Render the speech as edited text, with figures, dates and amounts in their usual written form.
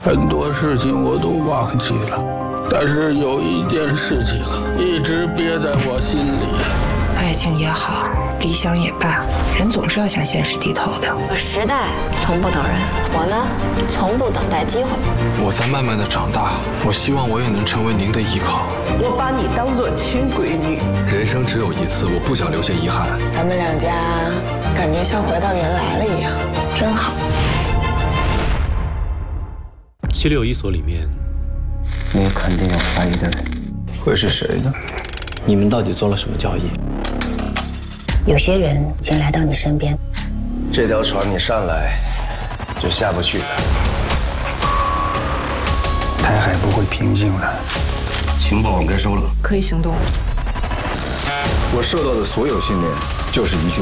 很多事情我都忘记了，但是有一件事情一直憋在我心里。 爱情也好，理想也罢，人总是要向现实低头的。 时代从不等人，我呢，从不等待机会。 我在慢慢的长大，我希望我也能成为您的依靠。 我把你当作亲闺女。 人生只有一次，我不想留下遗憾。 咱们两家感觉像回到原来了一样，真好。 761所里面， 你肯定有怀疑的人，会是谁呢？ 你们到底做了什么交易？ 有些人已经来到你身边， 这条船你上来就下不去了。 台海不会平静的， 情报我们该收了， 可以行动。 我受到的所有训练就是一句